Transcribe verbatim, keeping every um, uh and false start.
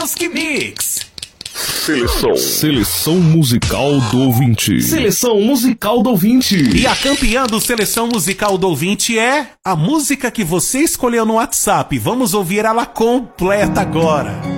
Music Mix. Seleção. Seleção musical do ouvinte. Seleção musical do ouvinte. E a campeã do Seleção Musical do Ouvinte é a música que você escolheu no WhatsApp. Vamos ouvir ela completa agora.